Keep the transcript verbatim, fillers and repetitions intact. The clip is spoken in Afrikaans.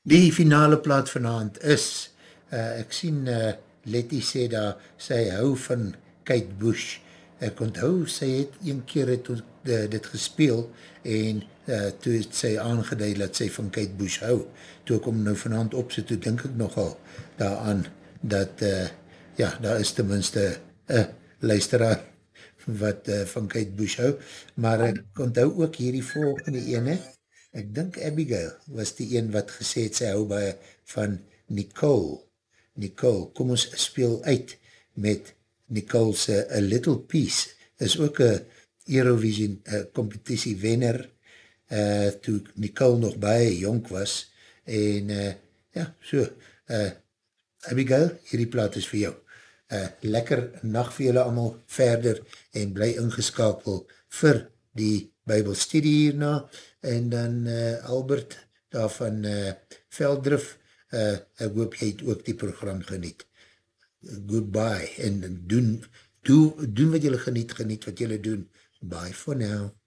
Die finale plaat vanavond is, uh, ek sien uh, Letty sê daar, sy hou van Kate Bush. Ek onthou, sy het een keer het uh, dit gespeel en uh, toe het sy aangeduid dat sy van Kate Bush hou. Toe ek om nou vanavond opsit, toe dink ek nogal daaraan dat, uh, ja, daar is tenminste een uh, luisteraar wat uh, van Kate Bush hou, maar ek onthou ook hierdie volgende ene. Ek dink Abigail was die een wat gesê het, sy hou baie van Nicole. Nicole, kom ons speel uit met Nicole's A Little Piece. Is ook een Eurovision uh, competitie wenner, uh, toe Nicole nog baie jonk was. En uh, ja, so, uh, Abigail, hierdie plaat is vir jou. Uh, lekker nacht vir julle allemaal verder en bly ingeskakel vir die Bybelstudie hierna, en dan uh, Albert daar van uh, Veldrif, uh, ek hoop jy het ook die program geniet. Goodbye, en doen, doen, doen wat julle geniet, geniet wat julle doen. Bye for now.